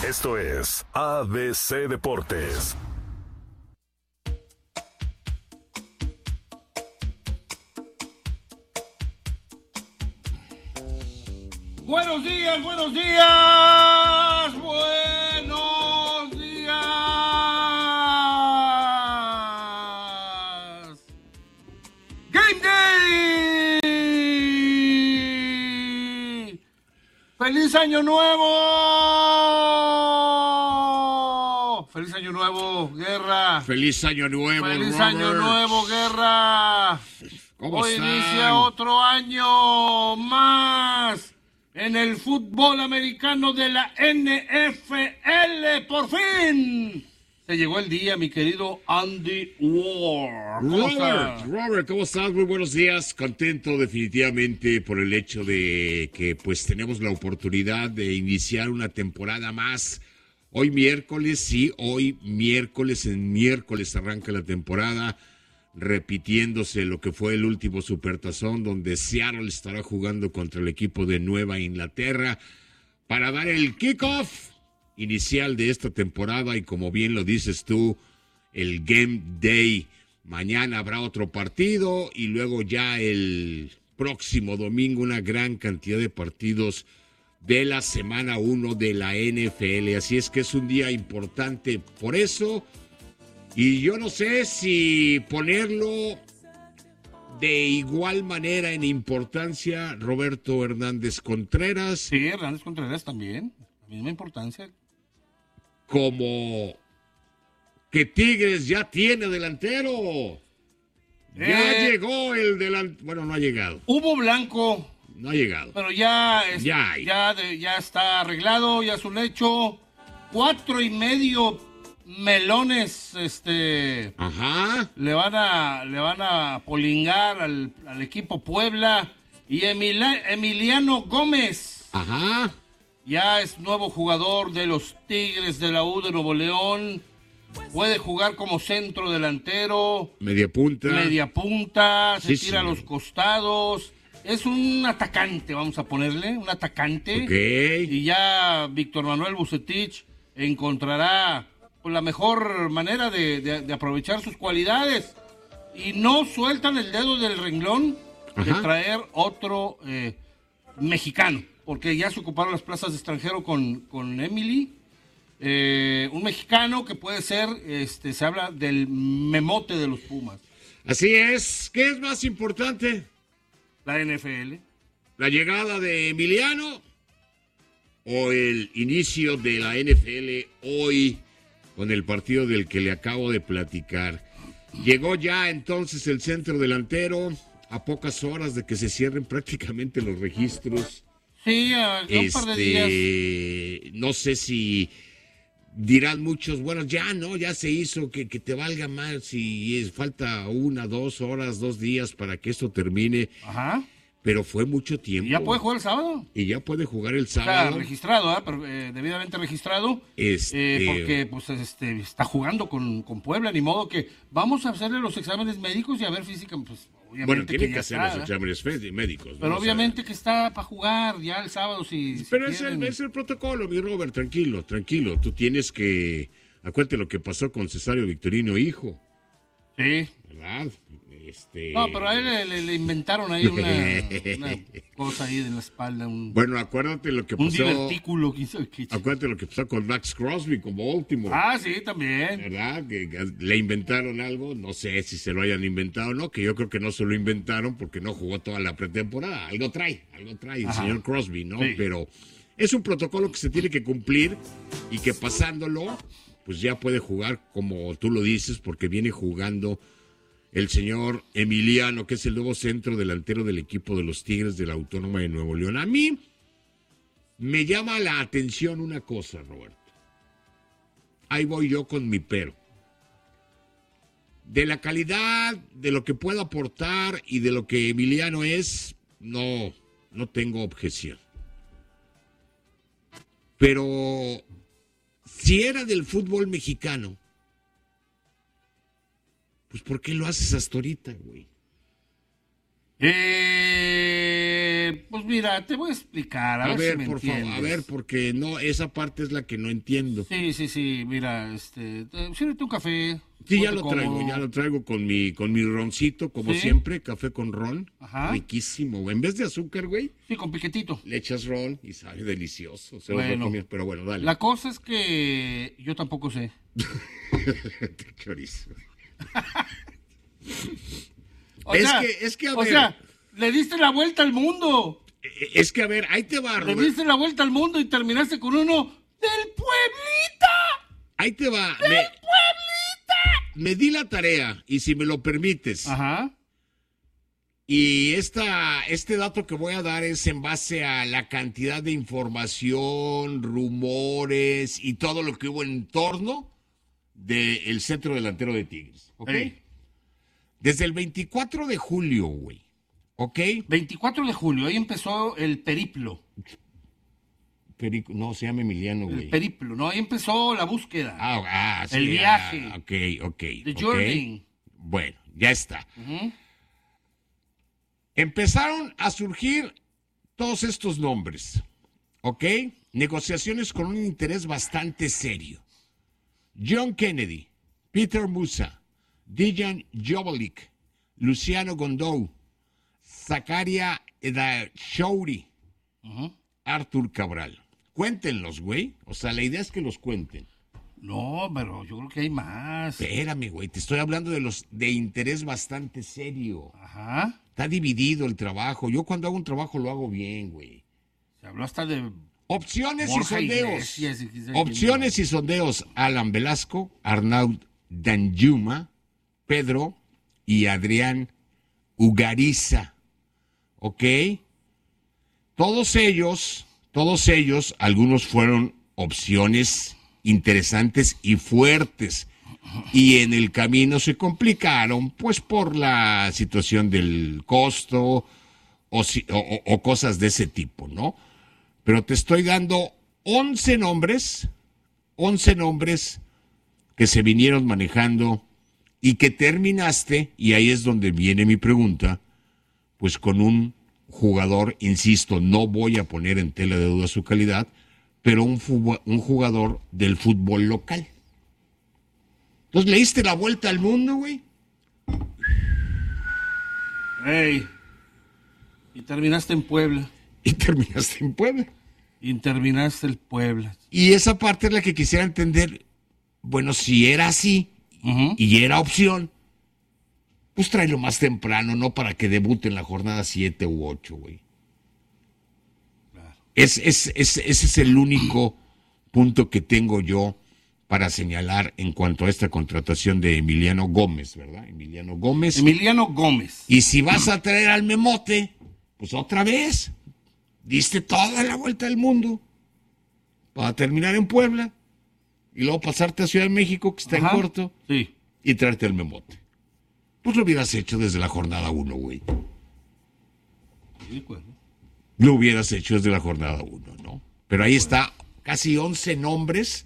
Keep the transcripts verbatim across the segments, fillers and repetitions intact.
Esto es A B C Deportes. Buenos días, buenos días, buenos días. Game Day. ¡Feliz Año Nuevo! ¡Feliz Año Nuevo, Guerra! ¡Feliz Año Nuevo, ¡Feliz Robert! Año Nuevo, Guerra! ¿Cómo Hoy están? inicia otro año más en el fútbol americano de la N F L. ¡Por fin! Se llegó el día, mi querido Andy Ward. ¿Cómo Robert, estás? Robert, ¿cómo estás? Muy buenos días. Contento definitivamente por el hecho de que pues tenemos la oportunidad de iniciar una temporada más. Hoy miércoles, sí, hoy miércoles, en miércoles arranca la temporada, repitiéndose lo que fue el último Supertazón, donde Seattle estará jugando contra el equipo de Nueva Inglaterra para dar el kickoff inicial de esta temporada y, como bien lo dices tú, el Game Day. Mañana habrá otro partido y luego ya el próximo domingo una gran cantidad de partidos de la semana uno de la N F L. Así es que es un día importante por eso. Y yo no sé si ponerlo de igual manera en importancia Roberto Hernández Contreras. Sí, Hernández Contreras también. La misma importancia. Como que Tigres ya tiene delantero. Ya Eh, llegó el delantero. Bueno, no ha llegado. Hubo Blanco, No ha llegado. pero ya, es- Ya hay. ya, de- ya está arreglado, ya es un hecho. Cuatro y medio melones, este, Ajá. le van a, le van a polingar al, al equipo Puebla. Y Emila- Emiliano Gómez Ajá. ya es nuevo jugador de los Tigres de la U de Nuevo León. Puede jugar como centro delantero, Media punta. media punta, se Sí, tira a señor. los costados. Es un atacante, vamos a ponerle, un atacante. Ok. Y ya Víctor Manuel Vucetich encontrará pues, la mejor manera de, de- de aprovechar sus cualidades. Y no sueltan el dedo del renglón de Ajá. traer otro eh, mexicano, porque ya se ocuparon las plazas de extranjero con, con Emily. Eh, un mexicano que puede ser, este, se habla del memote de los Pumas, Así es. ¿Qué es más importante? la N F L. ¿La llegada de Emiliano o el inicio de la N F L hoy con el partido del que le acabo de platicar? Llegó ya entonces el centro delantero a pocas horas de que se cierren prácticamente los registros. Sí, a un par de días. Este, no sé si dirán muchos, bueno, ya no, ya se hizo, que, que te valga más si es, falta una, dos horas, dos días para que esto termine, Ajá. pero fue mucho tiempo. ¿Y ya puede jugar el sábado? Y ya puede jugar el Está sábado. registrado, ¿ah? Pero, eh, debidamente registrado. Este- Eh, porque pues este, está jugando con, con Puebla, ni modo que vamos a hacerle los exámenes médicos y a ver física, pues obviamente Bueno, tiene que, ya hacer está, los ¿verdad? exámenes fe- médicos. ¿no? Pero O sea, obviamente que está para jugar ya el sábado si, si pero es quieren. el, es el protocolo, mi Robert, tranquilo, tranquilo. Tú tienes que, acuérdate lo que pasó con Cesario Victorino, hijo, Sí. ¿verdad? Este... No, pero a él le, le- le inventaron ahí una, una cosa ahí en la espalda, un, Bueno, acuérdate lo que un pasó. divertículo que hizo. que- Acuérdate lo que pasó con Max Crosby con Baltimore. Ah, sí, también. ¿Verdad? Que, que le inventaron algo, no sé si se lo hayan inventado o no, que yo creo que no se lo inventaron porque no jugó toda la pretemporada. Algo trae, algo trae el Ajá. señor Crosby, ¿no? Sí. Pero es un protocolo que se tiene que cumplir y que pasándolo, pues ya puede jugar como tú lo dices, porque viene jugando el señor Emiliano, que es el nuevo centro delantero del equipo de los Tigres de la Autónoma de Nuevo León. A mí me llama la atención una cosa, Roberto. Ahí voy yo con mi pero. De la calidad, de lo que puedo aportar y de lo que Emiliano es, no, no tengo objeción. Pero si era del fútbol mexicano, pues ¿por qué lo haces hasta ahorita, güey? Eh, Este, pues mira, te voy a explicar. A, A ver, ver, si me por favor, entiendes. a ver, porque no, esa parte es la que no entiendo. Sí, sí, sí, mira, este, te- sírvete un café. Sí, ya ponte lo traigo, cómodo. ya lo traigo con mi, con mi roncito, como ¿Sí? siempre, café con ron. Ajá. Riquísimo, güey. En vez de azúcar, güey, Sí, con piquetito. le echas ron y sabe delicioso. Se Bueno. los recomiendo, pero bueno, dale. La cosa es que yo tampoco sé. Qué chorizo. O Es sea, que- es que, a o ver. sea, le diste la vuelta al mundo. Es que, a ver, ahí te va, Le Robert. diste la vuelta al mundo y terminaste con uno del Pueblita. Ahí te va. Me, me di la tarea, y si me lo permites, Ajá. y esta, este dato que voy a dar es en base a la cantidad de información, rumores y todo lo que hubo en torno del centro delantero de Tigres. ¿Ok? Ey. Desde el veinticuatro de julio, güey. ¿Ok? veinticuatro de julio, ahí empezó el periplo. Perico, no, se llama Emiliano, El güey. periplo, ¿no? Ahí empezó la búsqueda. Ah, ah, sí, El viaje. ah, ok, ok. The ok. journey. Bueno, ya está. Ujú. Empezaron a surgir todos estos nombres, ¿ok? Negociaciones con un interés bastante serio. John Kennedy, Peter Musa, Dejan Jovelik, Luciano Gondou, Zakaria Edashouri, Ujú. Artur Cabral. Cuéntenlos, güey. O sea, la idea es que los cuenten. No, pero yo creo que hay más. Espérame, güey. Te estoy hablando de los de interés bastante serio. Ajá. Está dividido el trabajo. Yo cuando hago un trabajo lo hago bien, güey. Se habló hasta de Opciones Borja y sondeos. Iglesias y quién sabe Opciones y sondeos. Alan Velasco, Arnaud Danjuma, Pedro y Adrián Ugariza. ¿Ok? Todos ellos, todos ellos, algunos fueron opciones interesantes y fuertes. Y en el camino se complicaron, pues por la situación del costo o, si- o- o- o cosas de ese tipo, ¿no? Pero te estoy dando once nombres, once nombres que se vinieron manejando y que terminaste, y ahí es donde viene mi pregunta, pues con un jugador, insisto, no voy a poner en tela de duda su calidad, pero un, fu- un jugador del fútbol local. Entonces, ¿le diste la vuelta al mundo, güey? Ey. Y terminaste en Puebla. Y terminaste en Puebla. Y terminaste en Puebla. Y esa parte es la que quisiera entender. Bueno, si era así Ujú. y era opción, pues tráelo más temprano, no para que debute en la jornada siete u ocho, güey. Claro. Es, es, es, ese es el único punto que tengo yo para señalar en cuanto a esta contratación de Emiliano Gómez, ¿verdad? Emiliano Gómez. Emiliano Gómez. Y si vas a traer al Memote, pues otra vez. Diste toda la vuelta del mundo para terminar en Puebla y luego pasarte a Ciudad de México, que está Ajá. en corto, Sí. y traerte al Memote. Pues lo hubieras hecho desde la jornada uno, güey. Sí, pues, ¿no? Lo hubieras hecho desde la jornada uno, ¿no? Pero ahí está, casi once nombres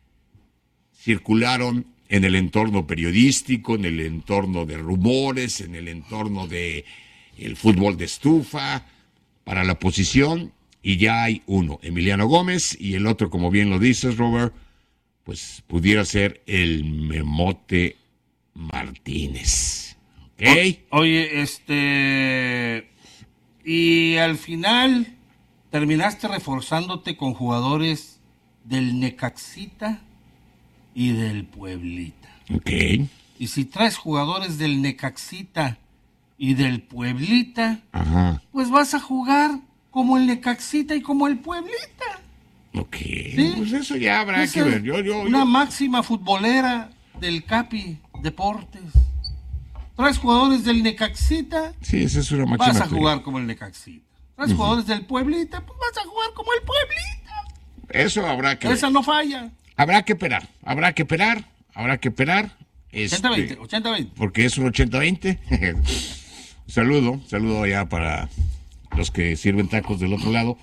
circularon en el entorno periodístico, en el entorno de rumores, en el entorno de el fútbol de estufa, para la posición, y ya hay uno, Emiliano Gómez, y el otro, como bien lo dices, Robert, pues pudiera ser el Memote Martínez. ¿Ok? O- Oye, este... Y al final terminaste reforzándote con jugadores del Necaxita y del Pueblita. Ok. Y si traes jugadores del Necaxita y del Pueblita, Ajá. pues vas a jugar como el Necaxita y como el Pueblita. Ok. Pues eso ya habrá Esa que ver. Yo, yo, una yo- máxima futbolera del Capi Deportes. Traes jugadores del Necaxita, Sí, esa es una máxima. vas a teoría. jugar como el Necaxita. Traes jugadores del Pueblita, pues vas a jugar como el Pueblita. Eso habrá que ver. Esa no falla. Habrá que esperar. Habrá que esperar. Habrá que esperar. Este, ochenta veinte, ochenta veinte. porque es un ochenta veinte. Saludo, saludo ya para los que sirven tacos del otro lado.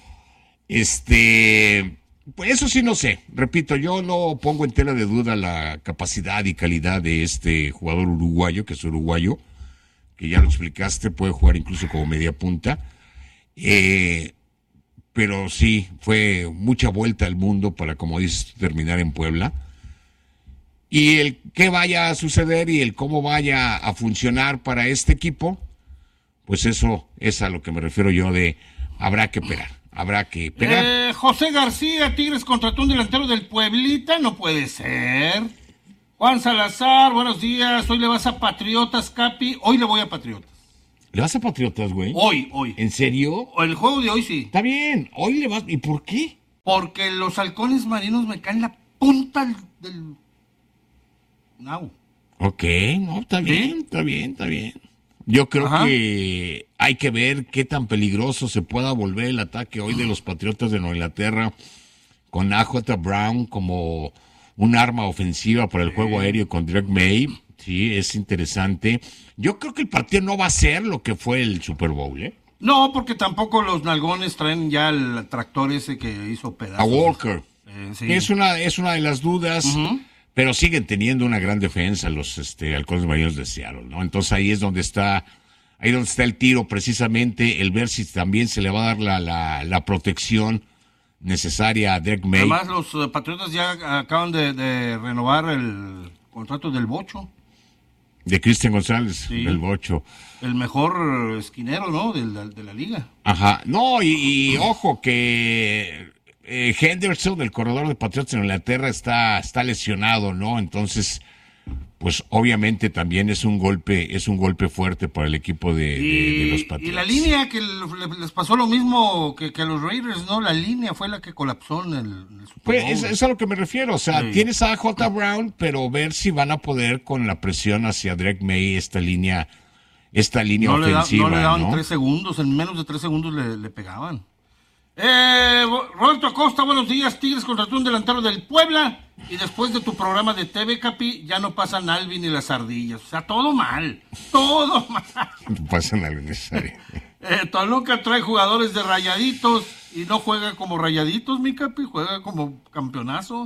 Este, pues eso sí no sé. Repito, yo no pongo en tela de duda la capacidad y calidad de este jugador uruguayo, que es uruguayo, que ya lo explicaste, puede jugar incluso como media punta. Eh, pero sí, fue mucha vuelta al mundo para, como dices, terminar en Puebla. Y el qué vaya a suceder y el cómo vaya a funcionar para este equipo, pues eso es a lo que me refiero yo de habrá que esperar, habrá que esperar. Eh, José García, Tigres contrató un delantero del Pueblita, no puede ser. Juan Salazar, buenos días, hoy le vas a Patriotas, Capi, hoy le voy a Patriotas. ¿Le vas a Patriotas, güey? Hoy, hoy. ¿En serio? El juego de hoy sí. Está bien, hoy le vas, ¿y por qué? Porque los halcones marinos me caen la punta del... No. Ok, no, está bien, ¿sí? está bien, está bien. Yo creo Ajá. que hay que ver qué tan peligroso se pueda volver el ataque hoy de los Patriotas de Nueva Inglaterra con A J Brown como un arma ofensiva para el sí. juego aéreo con Drake May. Sí, es interesante. Yo creo que el partido no va a ser lo que fue el Super Bowl, ¿eh? No, porque tampoco los nalgones traen ya el tractor ese que hizo pedazos. A Walker. Eh, sí. Es una, es una de las dudas. Uh-huh. Pero siguen teniendo una gran defensa los este, halcones marinos de Seattle, ¿no? Entonces ahí es donde está, ahí donde está el tiro, precisamente, el ver si también se le va a dar la, la, la protección necesaria a Drake May. Además, los uh, Patriotas ya acaban de, de renovar el contrato del Bocho. De Cristian González, sí. del Bocho. El mejor esquinero, ¿no? De la, de la liga. Ajá, no, y, y ojo que... Eh, Henderson, el corredor de Patriotas en Inglaterra, está, está lesionado, ¿no? Entonces, pues obviamente también es un golpe, es un golpe fuerte para el equipo de, y, de, de los Patriotas. Y la línea que les pasó lo mismo que, que a los Raiders, ¿no? La línea fue la que colapsó en el, en el Super Bowl. Pues es, es a lo que me refiero, o sea, sí. tienes a J. Brown, pero ver si van a poder con la presión hacia Drake May, esta línea, esta línea no ofensiva, le da, No le daban ¿no? tres segundos, en menos de tres segundos le, le pegaban. Eh, Roberto Acosta, buenos días. Tigres contrató un delantero del Puebla y después de tu programa de T V, Capi, ya no pasan Alvin ni las ardillas. O sea, todo mal, todo mal. No pasan Alvin necesario. eh, Toluca trae jugadores de Rayaditos y no juega como Rayaditos, mi Capi, juega como campeonazo.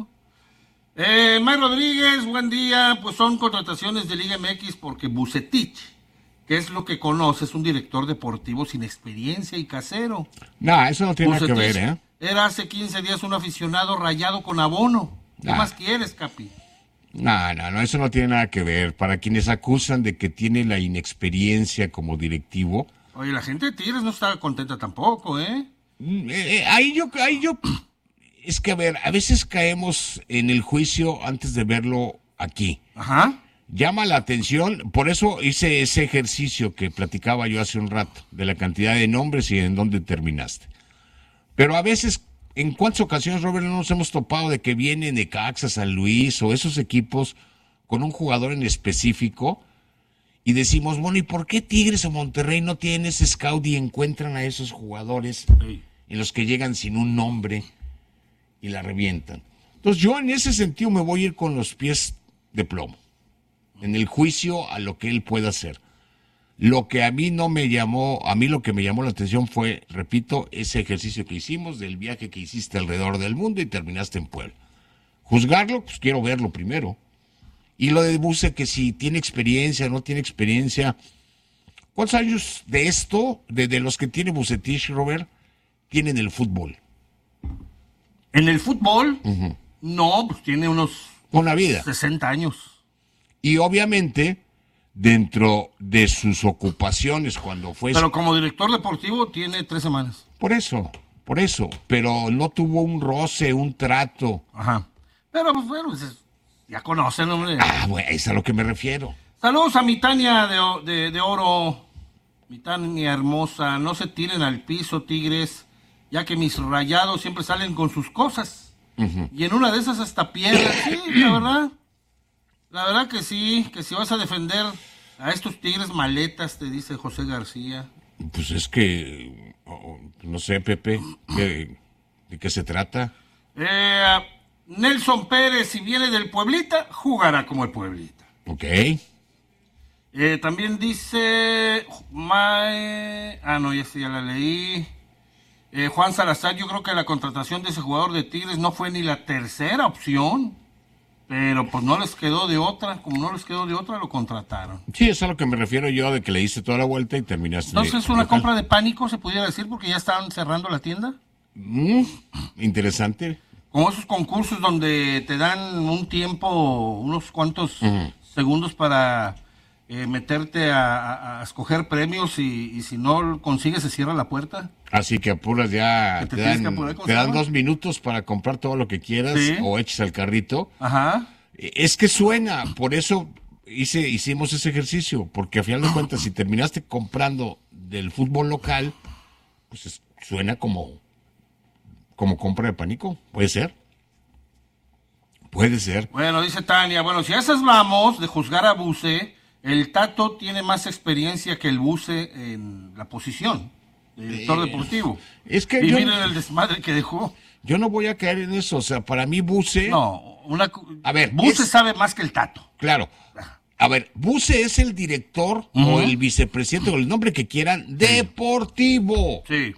Eh, May Rodríguez, buen día. Pues son contrataciones de Liga M X porque Bucetich, que es lo que conoces, un director deportivo sin experiencia y casero. No, eso no tiene Bucetich nada que ver, ¿eh? Era hace quince días un aficionado rayado con abono. ¿Qué nah. más quieres, Capi? No, no, no, eso no tiene nada que ver. Para quienes acusan de que tiene la inexperiencia como directivo... Oye, la gente de Tigres no está contenta tampoco, ¿eh? eh, eh ahí yo, ahí yo... Es que, a ver, a veces caemos en el juicio antes de verlo aquí. Ajá. Llama la atención, por eso hice ese ejercicio que platicaba yo hace un rato, de la cantidad de nombres y en dónde terminaste. Pero a veces, ¿en cuántas ocasiones, Robert, no nos hemos topado de que viene Necaxa, San Luis o esos equipos con un jugador en específico y decimos, bueno, ¿y por qué Tigres o Monterrey no tienen ese scout y encuentran a esos jugadores sí. en los que llegan sin un nombre y la revientan? Entonces yo en ese sentido me voy a ir con los pies de plomo en el juicio a lo que él pueda hacer. Lo que a mí no me llamó, a mí lo que me llamó la atención fue, repito, ese ejercicio que hicimos del viaje que hiciste alrededor del mundo y terminaste en Puebla. Juzgarlo, pues quiero verlo primero. Y lo de Buse, que si tiene experiencia o no tiene experiencia. ¿Cuántos años de esto, de, de los que tiene Bucetich, Robert, tienen el fútbol? ¿En el fútbol? Uh-huh. No, pues tiene unos... Una vida. sesenta años. Y obviamente, dentro de sus ocupaciones cuando fue... Pero como director deportivo tiene tres semanas. Por eso, por eso. Pero no tuvo un roce, un trato. Ajá. Pero pues bueno, ya conocen, hombre. Ah, bueno, es a lo que me refiero. Saludos a mi Tania de, de, de Oro. Mi Tania hermosa. No se tiren al piso, Tigres, ya que mis Rayados siempre salen con sus cosas. Uh-huh. Y en una de esas hasta pierden. Sí, la verdad. La verdad que sí, que si vas a defender a estos Tigres maletas, te dice José García. Pues es que, oh, no sé, Pepe, ¿de, de qué se trata? Eh, Nelson Pérez, si viene del Pueblita, jugará como el Pueblita. Ok. Eh, también dice... My, ah, no, ya, ya la leí. Eh, Juan Salazar, yo creo que la contratación de ese jugador de Tigres no fue ni la tercera opción. Pero pues no les quedó de otra, como no les quedó de otra, lo contrataron. Sí, es a lo que me refiero yo, de que le hice toda la vuelta y terminaste. Entonces, ¿es una local. compra de pánico, se pudiera decir, porque ya estaban cerrando la tienda? Mm, interesante. Como esos concursos donde te dan un tiempo, unos cuantos uh-huh. segundos para eh, meterte a, a, a escoger premios y, y si no consigues se cierra la puerta. Así que apuras ya, que te, te, dan, que apurar, te dan dos minutos para comprar todo lo que quieras, ¿sí? O eches al carrito. Ajá. Es que suena, por eso hice, hicimos ese ejercicio, porque a final de cuentas, si terminaste comprando del fútbol local, pues es, suena como, como compra de pánico, puede ser. Puede ser. Bueno, dice Tania, bueno, si a esas vamos de juzgar a Buse, el Tato tiene más experiencia que el Buse en la posición. Director eh, deportivo. Es que y yo, miren el desmadre que dejó. Yo no voy a caer en eso. O sea, para mí Buse. No, una. A ver. Buse es, sabe más que el Tato. Claro. A ver, Buse es el director uh-huh. o el vicepresidente o el nombre que quieran, deportivo. Sí.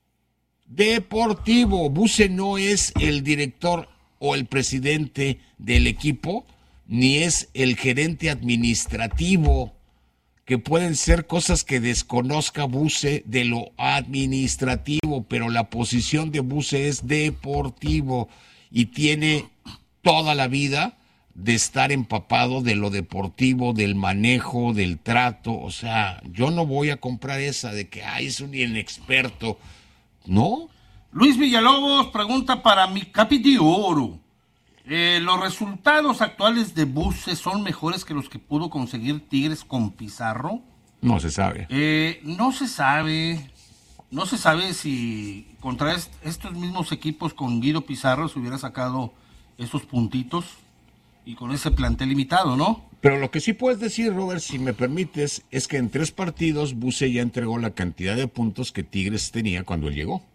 Deportivo. Buse no es el director o el presidente del equipo, ni es el gerente administrativo. Que pueden ser cosas que desconozca Buse de lo administrativo, pero la posición de Buse es deportivo y tiene toda la vida de estar empapado de lo deportivo, del manejo, del trato. O sea, yo no voy a comprar esa de que ay, es un inexperto. ¿No? Luis Villalobos pregunta para mi Capi de Oro. Eh, ¿Los resultados actuales de Buse son mejores que los que pudo conseguir Tigres con Pizarro? No se sabe. Eh, no se sabe. No se sabe si contra est- estos mismos equipos con Guido Pizarro se hubiera sacado esos puntitos y con ese plantel limitado, ¿no? Pero lo que sí puedes decir, Robert, si me permites, es que en tres partidos Buse ya entregó la cantidad de puntos que Tigres tenía cuando él llegó.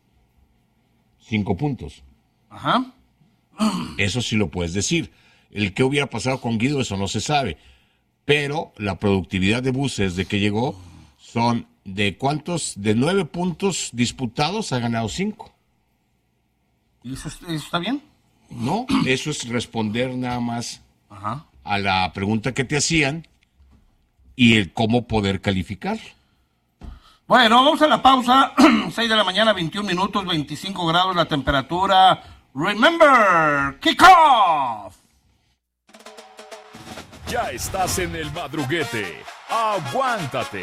Cinco puntos. Ajá. Eso sí lo puedes decir. El que hubiera pasado con Guido, eso no se sabe. Pero la productividad de Buse desde que llegó son de cuántos, de nueve puntos disputados, ha ganado cinco. ¿Y eso, eso está bien? No, eso es responder nada más Ajá. a la pregunta que te hacían y el cómo poder calificar. Bueno, vamos a la pausa. seis de la mañana, veintiún minutos, veinticinco grados la temperatura. Remember, kick off. Ya estás en el madruguete. Aguántate.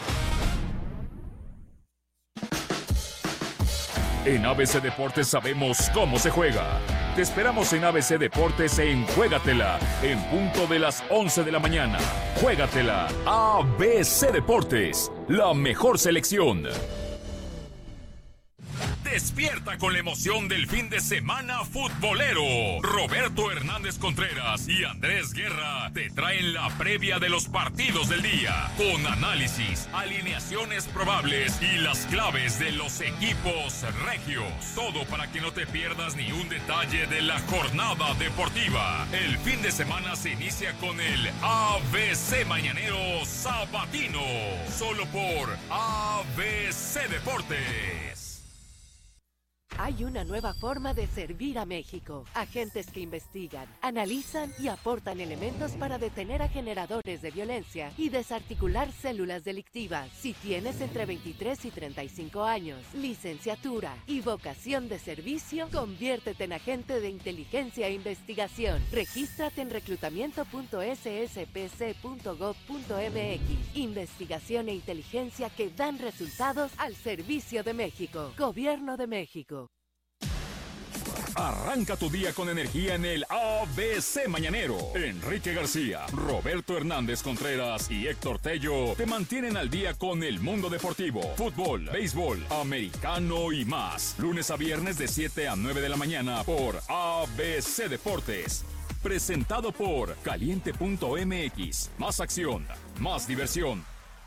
En A B C Deportes sabemos cómo se juega. Te esperamos en A B C Deportes en Juégatela, en punto de las once de la mañana. Juégatela. A B C Deportes, la mejor selección. Despierta con la emoción del fin de semana futbolero. Roberto Hernández Contreras y Andrés Guerra te traen la previa de los partidos del día, con análisis, alineaciones probables y las claves de los equipos regios. Todo para que no te pierdas ni un detalle de la jornada deportiva. El fin de semana se inicia con el A B C Mañanero Sabatino, solo por A B C Deportes. Hay una nueva forma de servir a México. Agentes que investigan, analizan y aportan elementos para detener a generadores de violencia y desarticular células delictivas. Si tienes entre veintitrés y treinta y cinco años, licenciatura y vocación de servicio, conviértete en agente de inteligencia e investigación. Regístrate en reclutamiento punto s s p c punto gov punto m x. Investigación e inteligencia que dan resultados al servicio de México. Gobierno de México. Arranca tu día con energía en el A B C Mañanero. Enrique García, Roberto Hernández Contreras y Héctor Tello te mantienen al día con el mundo deportivo, fútbol, béisbol, americano y más. Lunes a viernes de siete a nueve de la mañana por A B C Deportes. Presentado por Caliente punto m x. Más acción, más diversión.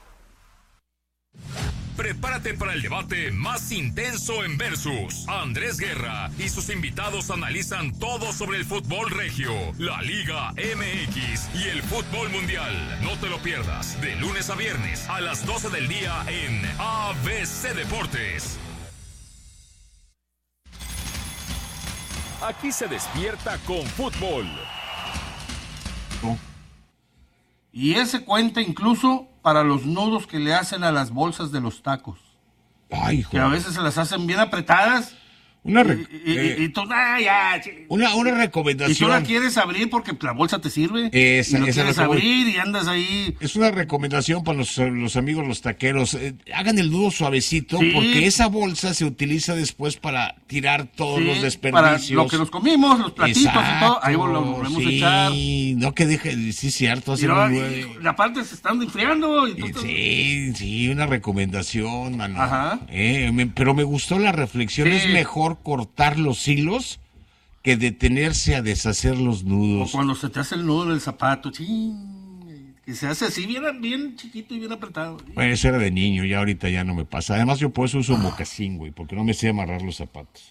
Prepárate para el debate más intenso en Versus. Andrés Guerra y sus invitados analizan todo sobre el fútbol regio, la Liga M X y el fútbol mundial. No te lo pierdas, de lunes a viernes a las doce del día en A B C Deportes. Aquí se despierta con fútbol. Correcto. Y ese cuenta incluso para los nudos que le hacen a las bolsas de los tacos. Ay, que a veces se las hacen bien apretadas. Una, re- y, y, eh, y, y tú, ah, ya, una, una y tú recomendación. la quieres abrir porque la bolsa te sirve. Esa- y lo esa quieres es la que voy. abrir y andas ahí. Es una recomendación para los, los amigos los taqueros. Eh, hagan el nudo suavecito Sí. porque esa bolsa se utiliza después para tirar todos Sí, los para desperdicios. lo que nos comimos, los platitos y todo, ahí lo volvemos sí, a echar. no que deje, sí, cierto. Y, hacer no, un y nueve. la parte se están enfriando. Y tú Y te- Sí, sí, una recomendación, mano. Ajá. Eh, me- pero me gustó la reflexión. Sí. Es mejor cortar los hilos que detenerse a deshacer los O nudos. cuando se te hace el nudo en el zapato, ching, que se hace así, bien, bien chiquito y bien apretado. Bueno, eso era de niño, ya ahorita ya no me pasa. Además, yo por eso uso mocasín, güey, porque no me sé amarrar los zapatos.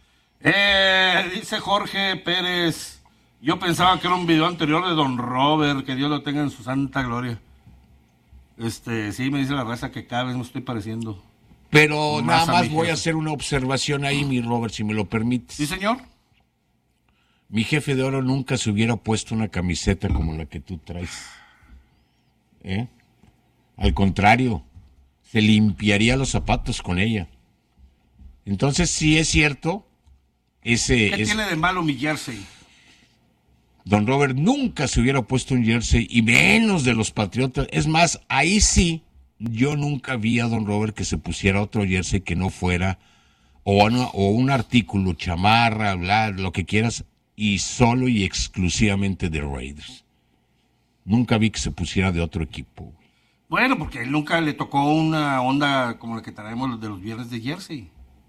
Eh, dice Jorge Pérez, yo pensaba que era un video anterior de Don Robert, que Dios lo tenga en su santa gloria. Este, sí, me dice la raza que cada vez me estoy pareciendo. Pero Más nada a más mi voy a jefe. hacer una observación ahí, mi Robert, si me lo permites. ¿Sí, señor? Mi jefe de oro nunca se hubiera puesto una camiseta como la que tú traes. ¿Eh? Al contrario, se limpiaría los zapatos con ella. Entonces, sí es cierto, ese ¿Qué es, tiene de malo mi jersey? Don Robert nunca se hubiera puesto un jersey, y menos de los Patriotas. Es más, ahí sí, yo nunca vi a Don Robert que se pusiera otro jersey que no fuera, o, una- o un artículo, chamarra, bla, lo que quieras, y solo y exclusivamente de Raiders. Nunca vi que se pusiera de otro equipo, güey. Bueno, porque a él nunca le tocó una onda como la que traemos de los viernes de jersey.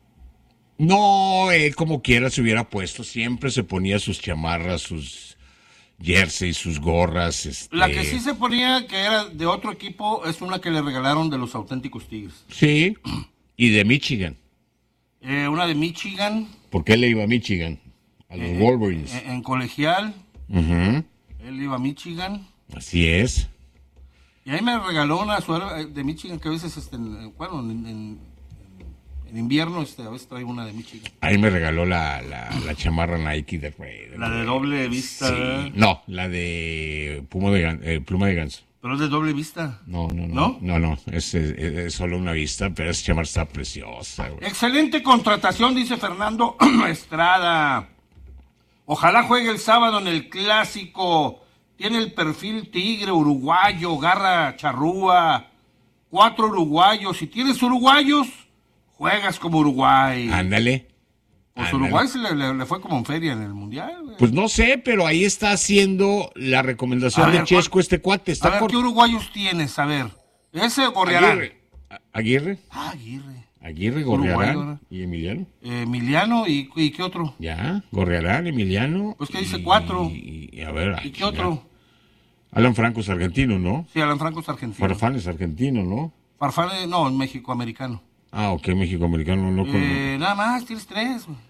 No, él como quiera se hubiera puesto, siempre se ponía sus chamarras, sus jerseys, sus gorras. Este... La que sí se ponía, que era de otro equipo, es una que le regalaron de los auténticos Tigres. Sí, y de Michigan. Eh, una de Michigan, ¿Por qué le iba a Michigan? A los eh, Wolverines. eh, en colegial, Ujú, él iba a Michigan. así es. Y ahí me regaló una suela de Michigan que a veces, este, en- bueno, en, en- en invierno este, a veces traigo una de Michigan. Ahí me regaló la, la, la chamarra Nike de Raiders. La de doble vista, Sí. ¿verdad? No, la de Puma de, gan- eh, pluma de ganso. Pero es de doble vista. No, no, no. ¿No? No, no, es, es- es solo una vista, pero esa chamarra está preciosa, güey. Excelente contratación, dice Fernando Estrada. Ojalá juegue el sábado en el clásico. Tiene el perfil tigre, uruguayo, garra charrúa. Cuatro uruguayos. Si tienes uruguayos, juegas como Uruguay. Ándale. Pues ándale. Uruguay se le, le- le fue como en feria en el mundial. Güey. Pues no sé, pero ahí está haciendo la recomendación A de ver, Chesco este cuate. A Está ver, por... ¿qué uruguayos tienes? A ver. Ese Gorriarán. Aguirre. A- Aguirre. Ah, Aguirre. Aguirre, Uruguayo, Gorriarán ¿no? y Emiliano. Eh, Emiliano y, y ¿qué otro? Ya, Gorriarán, Emiliano. Pues que dice y- cuatro. Y, y a ver. ¿Y ay, qué otro? Alan Franco es argentino, ¿no? Sí, Alan Franco es argentino. Farfán es argentino, ¿no? Farfán, eh, no, en México, americano. Ah, ok, México-americano, no conozco. Eh, nada más, tienes tres. güey.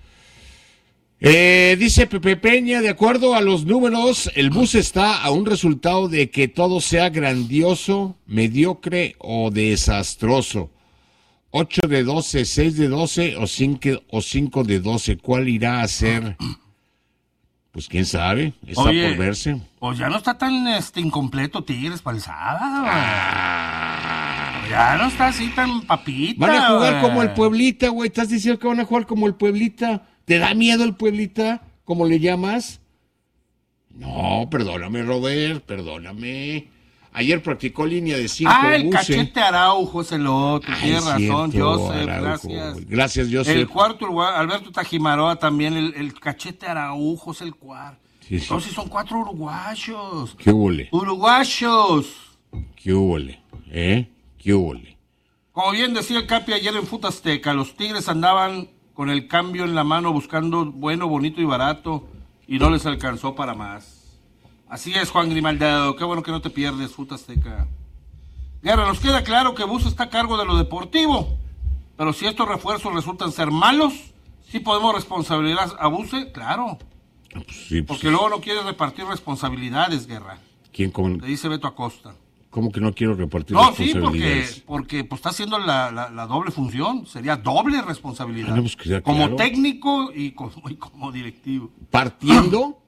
Eh, dice Pepe Peña, de acuerdo a los números, el bus está a un resultado de que todo sea grandioso, mediocre o desastroso. ocho de doce, seis de doce o cinco, o cinco de doce. ¿Cuál irá a ser? Pues quién sabe, está Oye, por verse. Pues ya no está tan este, incompleto Tigres para el sábado. güey. Ah. Ya no está así tan papita. Van a jugar güey. como el Pueblita, güey. ¿Estás diciendo que van a jugar como el Pueblita? ¿Te da miedo el Pueblita? ¿Cómo le llamas? No, perdóname, Robert, perdóname. Ayer practicó línea de cinco. Ah, el Buse. Cachete Araujo es el otro. Ay, Tienes razón, cierto, Joseph. Araujo. Gracias. Gracias, Joseph. El cuarto, Uruguay- Alberto Tajimaroa también. El, el Cachete Araujo es el cuarto. Sí, sí. Entonces son cuatro uruguayos. ¿Qué húbole? Uruguayos. ¿Qué húbole? ¿Eh? ¿Qué húbole? Como bien decía el Capi ayer en Fut Azteca, los Tigres andaban con el cambio en la mano buscando bueno, bonito y barato y no les alcanzó para más. Así es, Juan Grimaldado, qué bueno que no te pierdes, Fut Azteca. Guerra, nos queda claro que Bus está a cargo de lo deportivo, pero si estos refuerzos resultan ser malos, ¿sí podemos responsabilizar a Buse? Claro, Ah, pues sí, pues, porque luego no quiere repartir responsabilidades, Guerra, ¿quién, cómo, le dice Beto Acosta. cómo que no quiero repartir No, sí, porque, responsabilidades? porque pues, está haciendo la, la, la doble función. Sería doble responsabilidad. Ah, no, pues, queda como claro. técnico y como, y como directivo. Partiendo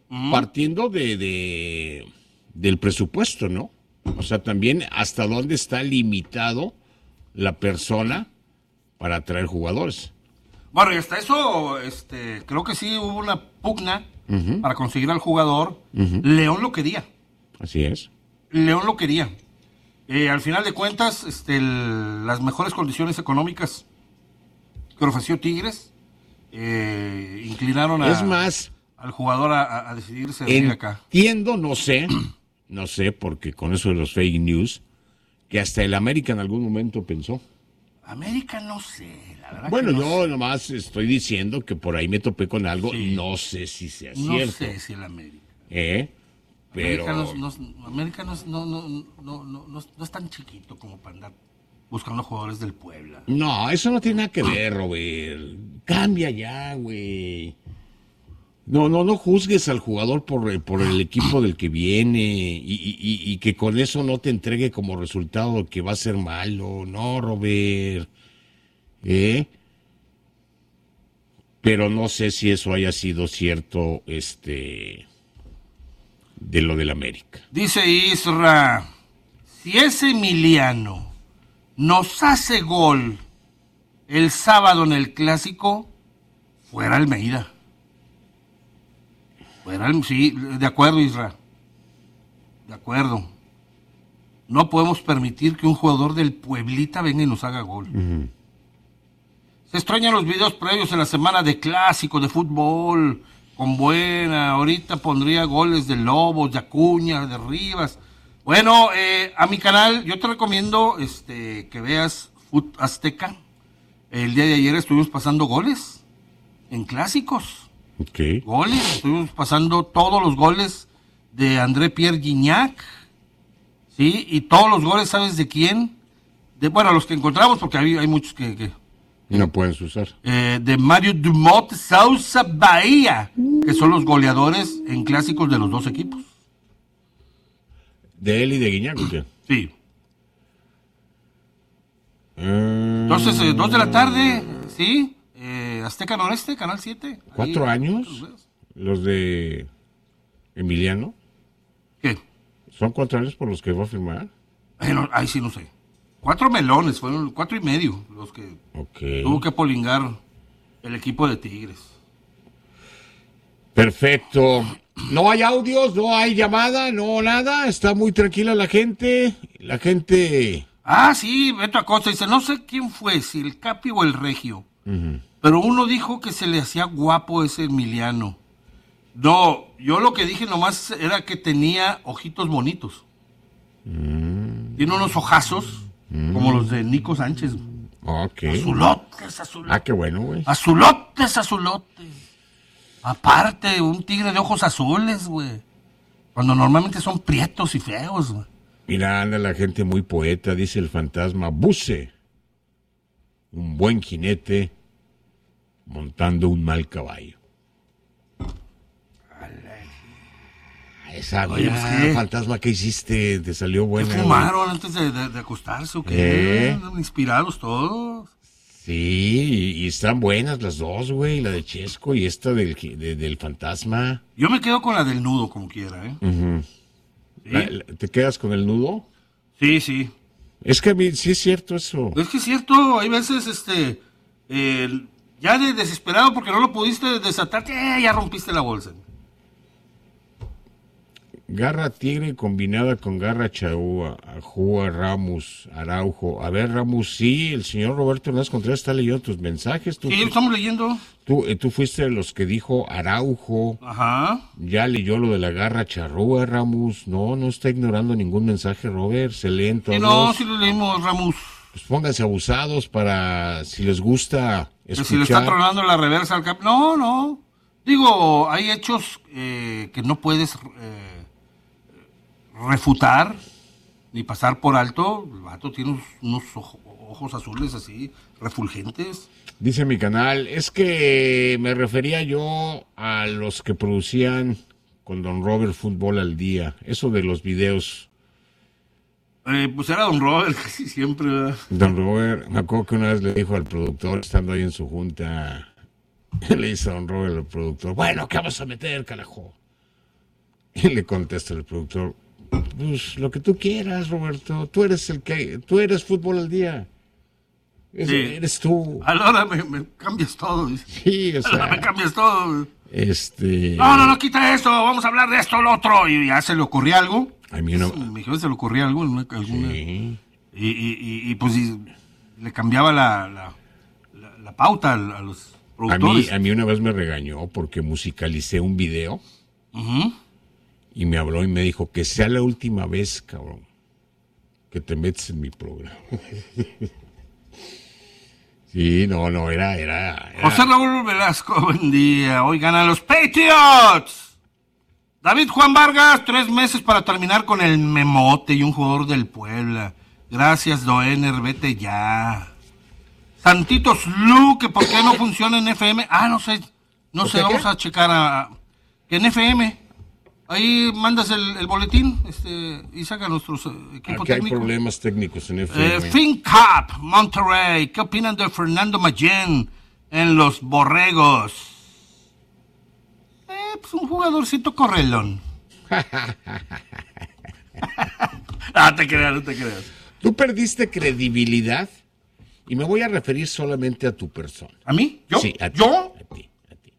uh-huh. partiendo de, de del presupuesto, ¿no? O sea, también hasta dónde está limitado la persona para atraer jugadores. Bueno, y hasta eso, este, creo que sí hubo una pugna uh-huh. para conseguir al jugador. Uh-huh. León lo quería. Así es. León lo quería. Eh, al final de cuentas, este, el, las mejores condiciones económicas que ofreció Tigres eh, inclinaron a, es más, al jugador a, a decidirse de ir acá. Entiendo, no sé, no sé, porque con eso de los fake news, que hasta el América en algún momento pensó. América no sé, la verdad. Bueno, que no yo sé. nomás estoy diciendo que por ahí me topé con algo, Sí. no sé si sea No cierto. sé si el América. ¿Eh? Pero... América, no, no, América no, no, no, no, no, no, no es tan chiquito como para andar buscando jugadores del Puebla. No, eso no tiene nada que ver, Robert. Cambia ya, güey. No, no, no juzgues al jugador por, por el equipo del que viene y, y, y que con eso no te entregue como resultado que va a ser malo. No, Robert. ¿Eh? Pero no sé si eso haya sido cierto, este, de lo del América. Dice Isra, si ese Emiliano nos hace gol el sábado en el Clásico, fuera Almeida. Fuera, sí, de acuerdo, Isra. De acuerdo. No podemos permitir que un jugador del Pueblita venga y nos haga gol. Uh-huh. Se extrañan los videos previos en la semana de Clásico, de fútbol, con buena. Ahorita pondría goles de Lobos, de Acuña, de Rivas. Bueno, eh, a mi canal, yo te recomiendo este, que veas Fut Azteca. El día de ayer estuvimos pasando goles en clásicos. Okay. Goles, estuvimos pasando todos los goles de André Pierre Gignac, ¿sí? Y todos los goles, ¿sabes de quién? De, bueno, los que encontramos, porque hay, hay muchos que... que no pueden usar. eh, de Mario Dumont Sousa Bahía, que son los goleadores en clásicos de los dos equipos. ¿De él y de Guiñac o qué? Sí. Mm. Entonces, eh, dos de la tarde, ¿sí? Eh, Azteca Noreste, Canal siete. ¿Cuatro Ahí, años? los ves. Los de Emiliano. ¿Qué? ¿Son cuatro años por los que va a firmar? Eh, no, ahí sí no sé. Cuatro melones, fueron cuatro y medio los que Ok. tuvo que polingar el equipo de Tigres. Perfecto. No hay audios, no hay llamada, no nada. Está muy tranquila la gente. La gente... Ah, sí, Beto Acosta dice, no sé quién fue, si el Capi o el Regio. Uh-huh. Pero uno dijo que se le hacía guapo ese Emiliano. No, yo lo que dije nomás era que tenía ojitos bonitos. Mm. Tiene unos ojazos, mm. como los de Nico Sánchez. Ok. Azulotes, azulotes. Ah, qué bueno, güey. Azulotes, azulotes. Aparte, un tigre de ojos azules, güey. Cuando normalmente son prietos y feos, güey. Mira, anda la gente muy poeta, dice el fantasma. Buce, un buen jinete montando un mal caballo. Esa, oye, mira, ¿qué? Fantasma, ¿qué hiciste? ¿Te salió buena? ¿Qué fumaron antes de, de, de acostarse o qué? ¿Eh? Inspirados todos. Sí, y, y están buenas las dos, güey, la de Chesco y esta del, de, del Fantasma. Yo me quedo con la del nudo, como quiera, ¿eh? Uh-huh. ¿Sí? La, la, ¿Te quedas con el nudo? Sí, sí. Es que a mí sí es cierto eso. Es que es cierto, hay veces, este, eh, ya de desesperado porque no lo pudiste desatar, eh, ya rompiste la bolsa. Garra Tigre combinada con Garra Chaúa, Ajúa, Ramos, Araujo. A ver, Ramos, sí, el señor Roberto Hernández Contreras está leyendo tus mensajes. ¿Tú, sí, estamos leyendo. Tú, eh, tú fuiste de los que dijo Araujo. Ajá. Ya leyó lo de la Garra Charrúa, Ramos. No, no está ignorando ningún mensaje, Robert. Se leen todos. Sí, no, sí lo leímos, Ramos. Pues pónganse abusados para, si les gusta escuchar. Que si le está tronando la reversa al cap. No, no. Digo, hay hechos eh, que no puedes... Eh, refutar ni pasar por alto. El vato tiene unos ojo, ojos azules así, refulgentes. Dice mi canal, es que me refería yo a los que producían con Don Robert Fútbol al Día, eso de los videos. Eh, pues era Don Robert casi siempre, ¿verdad? Don Robert, me acuerdo que una vez le dijo al productor, estando ahí en su junta, le dice a Don Robert al productor, bueno, ¿qué vamos a meter, carajo? Y le contesta el productor, pues lo que tú quieras, Roberto, tú eres el que, tú eres Fútbol al Día. Es, sí. Eres tú. Ahora me, me cambias todo. Sí, o sea. Me cambias todo. Este. No, no, no, quita esto, vamos a hablar de esto, lo otro. Y ya se le ocurría algo. A mí no. Mi jefe se le ocurría algo. Alguna, sí. y, y, y, y pues y, le cambiaba la, la, la, la pauta a, a los productores. A mí, a mí una vez me regañó porque musicalicé un video. Uh-huh. Y me habló y me dijo que sea la última vez, cabrón, que te metes en mi programa. Sí, no, no, era, era, era... José Raúl Velasco, buen día. Hoy ganan los Patriots. David Juan Vargas, tres meses para terminar con el memote y un jugador del Puebla. Gracias, Doener, vete ya. Santitos Lu, que por qué no funciona en F M. Ah, no sé, no sé, vamos qué? a checar a... en F M. Ahí mandas el, el boletín este, y saca nuestros uh, equipos Aquí técnicos. Hay problemas técnicos en F M. Eh, FinCap, Monterrey. ¿Qué opinan de Fernando Mayen en los Borregos? Eh, pues un jugadorcito correlón. Ah, te creas, no te creas. Tú perdiste credibilidad y me voy a referir solamente a tu persona. ¿A mí? ¿Yo? Sí, a ti, ¿Yo? A ti.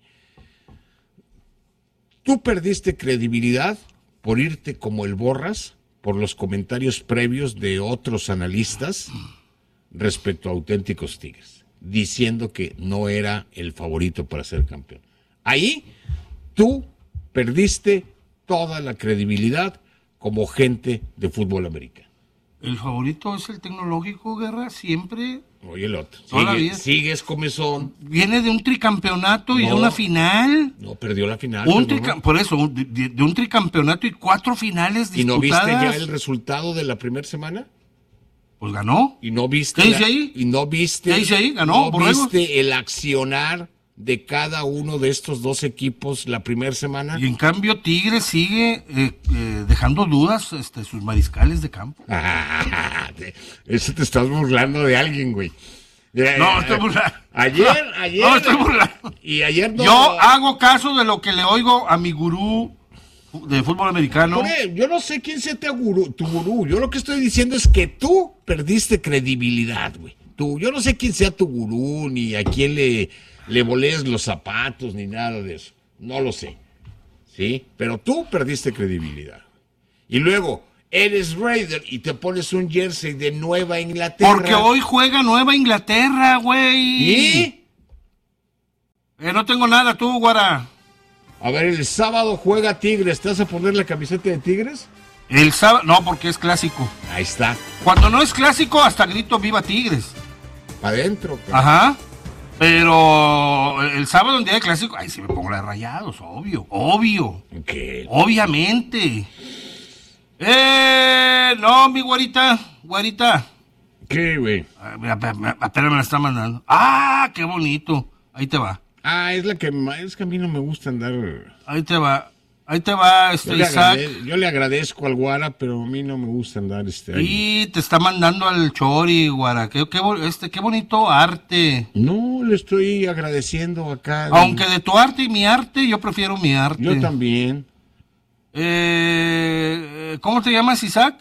Tú perdiste credibilidad por irte como el Borras por los comentarios previos de otros analistas respecto a Auténticos Tigres, diciendo que no era el favorito para ser campeón. Ahí tú perdiste toda la credibilidad como gente de fútbol americano. El favorito es el Tecnológico, Guerra, siempre. Oye, el otro. Sigue, sigues comezón. Viene de un tricampeonato no, y de una final. No, perdió la final. Un trica- no. Por eso, de, de un tricampeonato y cuatro finales disputadas. ¿Y no viste ya el resultado de la primera semana? Pues ganó. ¿Y no viste? ¿Qué dice ahí? ¿Y no viste? ¿Qué dice ahí? ¿Ganó? ¿No Borregos? viste el accionar de cada uno de estos dos equipos la primera semana? Y en cambio Tigres sigue eh, eh, dejando dudas este, sus mariscales de campo. Eso te estás burlando de alguien, güey. No, estoy burlando. Ayer, ayer. No, estoy burlando. Y ayer no. Yo hago caso de lo que le oigo a mi gurú de fútbol americano. Oye, yo no sé quién sea tu gurú, tu gurú. Yo lo que estoy diciendo es que tú perdiste credibilidad, güey. Tú, yo no sé quién sea tu gurú, ni a quién le, le volees los zapatos, ni nada de eso. No lo sé. ¿Sí? Pero tú perdiste credibilidad. Y luego, eres Raider y te pones un jersey de Nueva Inglaterra. Porque hoy juega Nueva Inglaterra, güey. ¿Y? Eh, no tengo nada, tú, Guara. A ver, el sábado juega Tigres. ¿Te vas a poner la camiseta de Tigres? El sábado, no, porque es clásico. Ahí está. Cuando no es clásico, hasta grito viva Tigres. Adentro. Pero... Ajá. Pero el sábado en día de clásico, ahí sí me pongo las Rayados, obvio, obvio. ¿Qué? Obviamente. Eh, no, mi guarita, guarita. ¿Qué, güey? Apenas me la está mandando. Ah, qué bonito. Ahí te va. Ah, es la que es que a mí no me gusta andar. Ahí te va. Ahí te va, este, yo le Isaac. Agrade, yo le agradezco al Guara, pero a mí no me gusta andar este. Y te está mandando al Chori, Guara. Qué, qué, este, qué bonito arte. No, le estoy agradeciendo acá. Aunque de tu arte y mi arte, yo prefiero mi arte. Yo también. Eh, ¿Cómo te llamas, Isaac?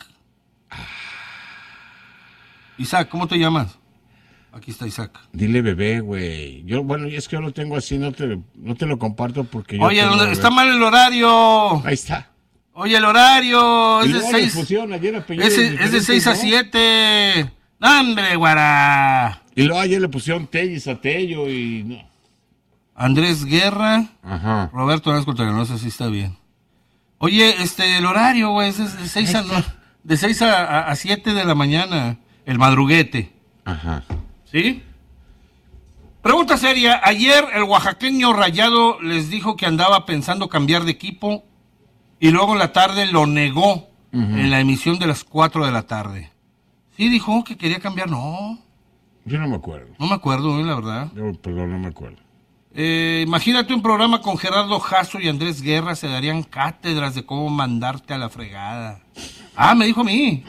Isaac, ¿cómo te llamas? Aquí está Isaac. Dile bebé, güey. Yo, bueno, es que yo lo tengo así, no te, no te lo comparto porque yo. Oye, ¿dónde, está mal el horario. Ahí está. Oye, el horario es de seis. Pusieron, ayer es, es de seis a siete. ¿No? ¡Hombre, Guara! Y luego ayer le pusieron Tellis a Tello y no. Andrés Guerra. Ajá. Roberto Hernández Contreras, no sé si está bien. Oye, este, el horario, güey, es de seis a, no, de seis a siete de la mañana. El madruguete. Ajá. ¿Sí? Pregunta seria. Ayer el oaxaqueño Rayado les dijo que andaba pensando cambiar de equipo y luego en la tarde lo negó uh-huh. en la emisión de las cuatro de la tarde. ¿Sí dijo que quería cambiar? No. Yo no me acuerdo. No me acuerdo, ¿eh? La verdad. Yo, perdón, no me acuerdo. Eh, imagínate un programa con Gerardo Jasso y Andrés Guerra, se darían cátedras de cómo mandarte a la fregada. Ah, me dijo a mí.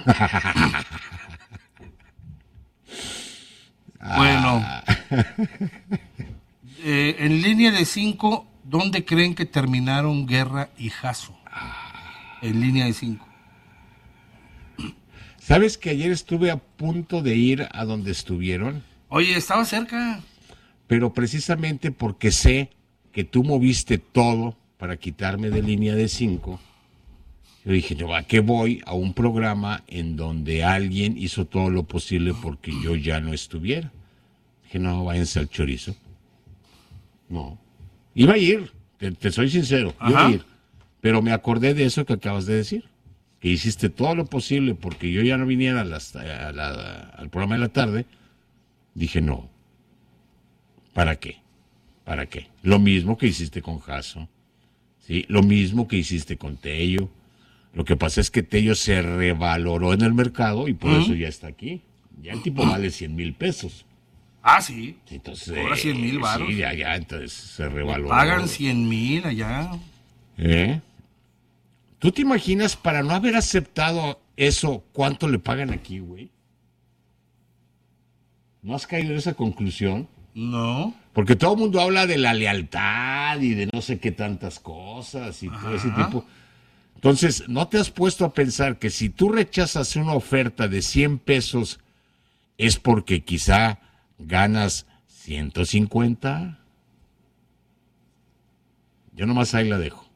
Bueno, eh, en línea de cinco, ¿dónde creen que terminaron Guerra y Jasso? en línea de cinco. ¿Sabes que ayer estuve a punto de ir a donde estuvieron? Oye, estaba cerca. Pero precisamente porque sé que tú moviste todo para quitarme de línea de cinco, yo dije, no, ¿a qué voy? A un programa en donde alguien hizo todo lo posible porque yo ya no estuviera. Dije, no, váyanse al chorizo. No. Iba a ir, te, te soy sincero, Ajá. iba a ir. Pero me acordé de eso que acabas de decir. Que hiciste todo lo posible porque yo ya no viniera a las, a la, al programa de la tarde. Dije, no. ¿Para qué? ¿Para qué? Lo mismo que hiciste con Jaso, ¿sí? Lo mismo que hiciste con Tello. Lo que pasa es que Tello se revaloró en el mercado y por uh-huh. eso ya está aquí. Ya el tipo vale cien mil pesos. Ah, sí. Entonces, cobra cien mil baros. Sí, ya, ya, entonces se revaloró. Pagan cien mil allá. ¿Eh? ¿Tú te imaginas, para no haber aceptado eso, cuánto le pagan aquí, güey? ¿No has caído en esa conclusión? No. Porque todo el mundo habla de la lealtad y de no sé qué tantas cosas y Ajá. todo ese tipo. Entonces, ¿no te has puesto a pensar que si tú rechazas una oferta de cien pesos es porque quizá ganas ciento cincuenta? Yo nomás ahí la dejo.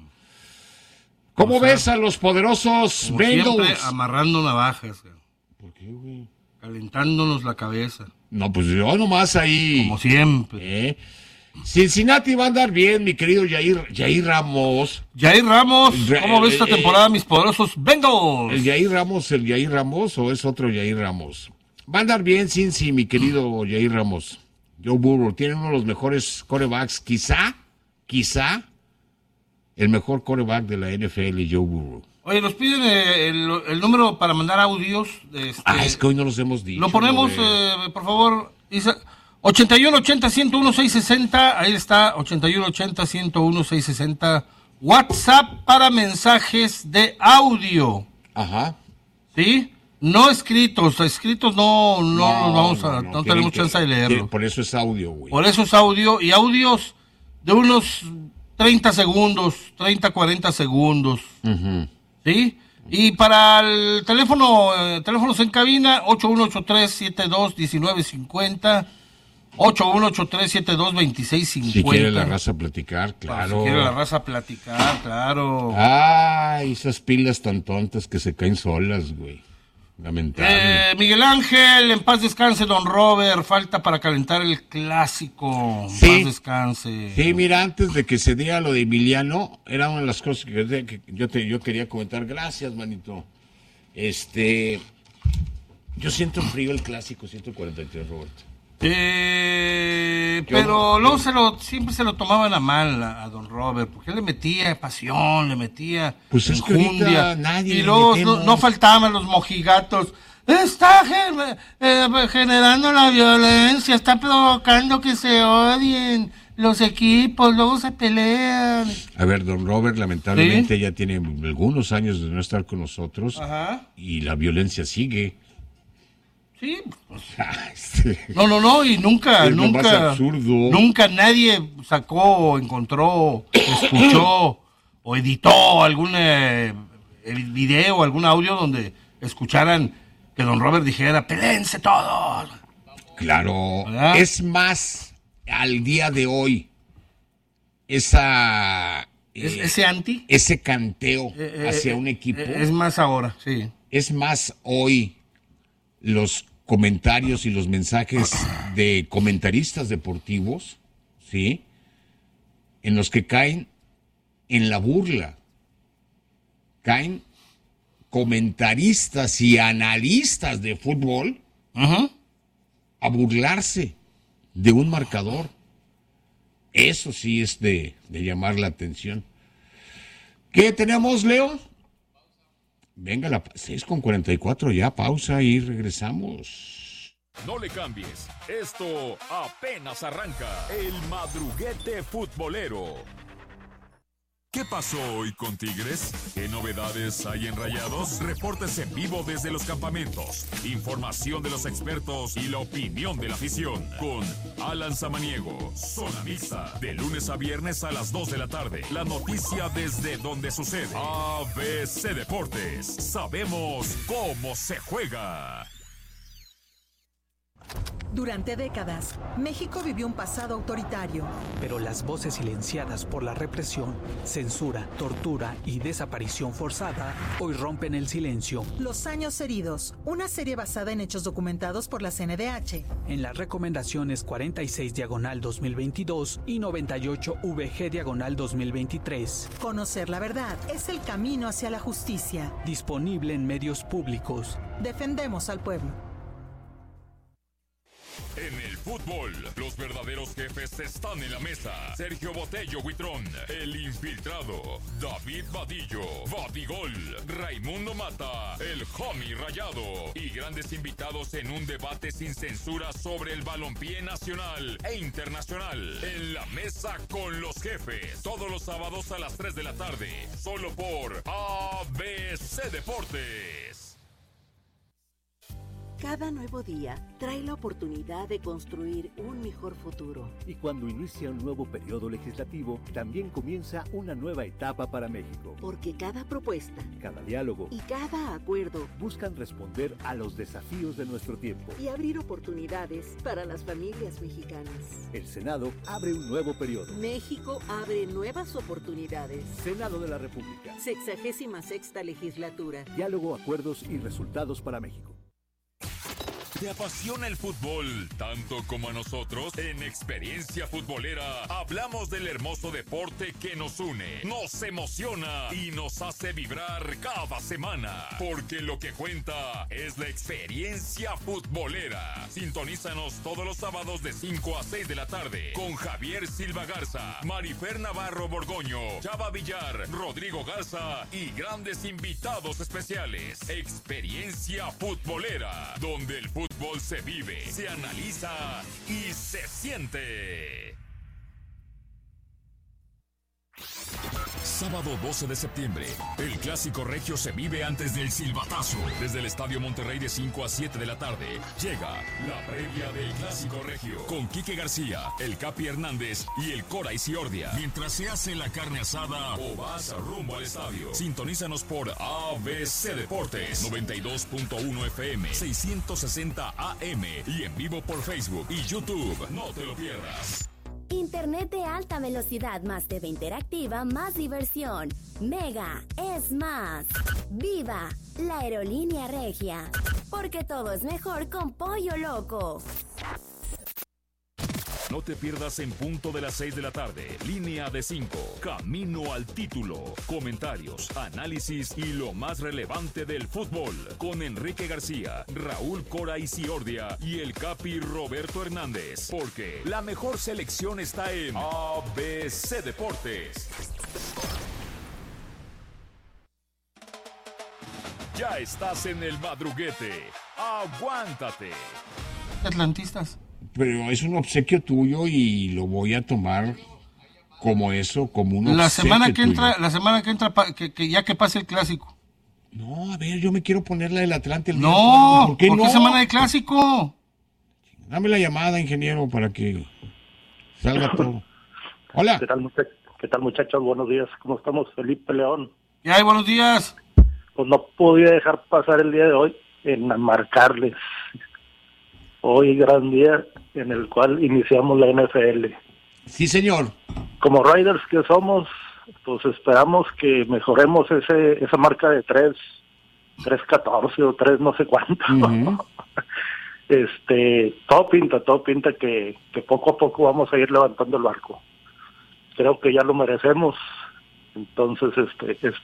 ¿Cómo o sea, ves a los poderosos Bengals? Amarrando navajas. ¿Por qué, güey? Calentándonos la cabeza. No, pues yo nomás ahí. Como siempre. ¿Eh? Cincinnati va a andar bien, mi querido Jair, Jair Ramos. Jair Ramos, ¿cómo ves esta eh, temporada, mis poderosos Bengals? ¿El Jair Ramos, el Jair Ramos o es otro Jair Ramos? Va a andar bien, Cincy, mi querido Jair Ramos. Joe Burrow tiene uno de los mejores quarterbacks, quizá, quizá, el mejor quarterback de la N F L, Joe Burrow. Oye, nos piden eh, el, el número para mandar audios. Este, ah, es que hoy no los hemos dicho. Lo ponemos, eh, por favor, Isa, ochenta y uno ochenta ciento uno seiscientos sesenta, ahí está, ochenta y uno ochenta ciento uno seiscientos sesenta, WhatsApp para mensajes de audio. Ajá. ¿Sí? No escritos, escritos no, no, no los vamos a, no, no, no tenemos que, chance de leerlo. Por eso es audio, güey. Por eso es audio, y audios de unos treinta segundos, treinta, cuarenta segundos. Uh-huh. ¿Sí? Y para el teléfono, eh, teléfonos en cabina, ocho uno ocho tres siete dos uno nueve cinco cero, ocho uno ocho tres siete dos dos seis cinco cero. Si quiere la raza platicar, claro. Si quiere la raza platicar, claro. Ay, esas pilas tan tontas que se caen solas, güey. Lamentable. Eh, Miguel Ángel, en paz descanse, don Robert, falta para calentar el clásico. En sí, paz descanse. Sí, mira, antes de que se diera lo de Emiliano, era una de las cosas que, que yo, te, yo quería comentar. Gracias, manito. Este, yo siento frío el clásico ciento cuarenta y tres, Roberto. Eh, pero yo, luego yo, se lo, siempre se lo tomaban a mal a, a don Robert, porque él le metía pasión, le metía pues enjundia, nadie y luego no, no faltaban los mojigatos. Está gen, eh, generando la violencia, está provocando que se odien los equipos, luego se pelean. A ver, don Robert lamentablemente ¿Sí? ya tiene algunos años de no estar con nosotros. Ajá. Y la violencia sigue. Sí, pues, ah, sí. no, no, no, y nunca, es nunca, nunca nadie sacó, encontró, escuchó o editó algún eh, video, algún audio donde escucharan que don Robert dijera, peléense todos. Claro, ¿verdad? Es más, al día de hoy, esa... ¿Es, eh, ese anti? Ese canteo eh, hacia eh, un equipo. Eh, es más ahora, sí. Es más hoy los comentarios y los mensajes de comentaristas deportivos, ¿sí? En los que caen en la burla. Caen comentaristas y analistas de fútbol uh-huh. a burlarse de un marcador. Eso sí es de, de llamar la atención. ¿Qué tenemos, Leo? Venga, la seis con cuarenta y cuatro ya, pausa y regresamos. No le cambies, esto apenas arranca. El madruguete futbolero. ¿Qué pasó hoy con Tigres? ¿Qué novedades hay en Rayados? Reportes en vivo desde los campamentos, información de los expertos y la opinión de la afición. Con Alan Samaniego, Zona Mixta, de lunes a viernes a las dos de la tarde. La noticia desde donde sucede. A B C Deportes. Sabemos cómo se juega. Durante décadas, México vivió un pasado autoritario. Pero las voces silenciadas por la represión, censura, tortura y desaparición forzada hoy rompen el silencio. Los años heridos, una serie basada en hechos documentados por la C N D H. En las recomendaciones cuarenta y seis diagonal dos mil veintidós y noventa y ocho V G diagonal dos mil veintitrés. Conocer la verdad es el camino hacia la justicia. Disponible en medios públicos. Defendemos al pueblo. En el fútbol, los verdaderos jefes están en la mesa. Sergio Botello Huitrón, el infiltrado. David Vadillo, Badigol. Raimundo Mata, el homie rayado. Y grandes invitados en un debate sin censura sobre el balompié nacional e internacional. En la mesa con los jefes. Todos los sábados a las tres de la tarde. Solo por A B C Deportes. Cada nuevo día trae la oportunidad de construir un mejor futuro. Y cuando inicia un nuevo periodo legislativo, también comienza una nueva etapa para México. Porque cada propuesta, cada diálogo y cada acuerdo buscan responder a los desafíos de nuestro tiempo y abrir oportunidades para las familias mexicanas. El Senado abre un nuevo periodo. México abre nuevas oportunidades. Senado de la República. Sexagésima sexta legislatura. Diálogo, acuerdos y resultados para México. ¿Te apasiona el fútbol tanto como a nosotros? En Experiencia Futbolera hablamos del hermoso deporte que nos une, nos emociona y nos hace vibrar cada semana. Porque lo que cuenta es la experiencia futbolera. Sintonízanos todos los sábados de cinco a seis de la tarde con Javier Silva Garza, Marifer Navarro Borgoño, Chava Villar, Rodrigo Garza y grandes invitados especiales. Experiencia Futbolera, donde el fútbol fútbol se vive, se analiza y se siente. Sábado doce de septiembre, el Clásico Regio se vive antes del silbatazo. Desde el Estadio Monterrey de cinco a siete de la tarde, llega la previa del Clásico Regio. Con Quique García, el Capi Hernández y el Cora Isiordia. Mientras se hace la carne asada o vas rumbo al estadio. Sintonízanos por A B C Deportes, noventa y dos punto uno F M, seiscientos sesenta A M y en vivo por Facebook y YouTube. No te lo pierdas. Internet de alta velocidad más T V interactiva, más diversión. Mega es más. ¡Viva la aerolínea Regia! Porque todo es mejor con Pollo Loco. No te pierdas en punto de las seis de la tarde. Línea de cinco. Camino al título. Comentarios, análisis y lo más relevante del fútbol. Con Enrique García, Raúl Cora Isiordia y el Capi Roberto Hernández. Porque la mejor selección está en A B C Deportes. Ya estás en el madruguete. Aguántate. Atlantistas. Pero es un obsequio tuyo y lo voy a tomar como eso, como un obsequio la semana que tuyo. entra, la semana que entra, que, que ya que pase el clásico. No, a ver, yo me quiero poner la del Atlante. El no, ¿por qué ¿por qué no? semana de clásico? Dame la llamada, ingeniero, para que salga todo. Hola. ¿Qué tal, muchachos? ¿Qué tal, muchachos? Buenos días. ¿Cómo estamos? Felipe León. Ya hay buenos días. Pues no podía dejar pasar el día de hoy en marcarles. Hoy gran día en el cual iniciamos la N F L. Sí, señor. Como Raiders que somos, pues esperamos que mejoremos ese esa marca de tres, tres catorce o tres no sé cuánto. Uh-huh. Este, todo pinta, todo pinta que, que poco a poco vamos a ir levantando el barco. Creo que ya lo merecemos. Entonces, este,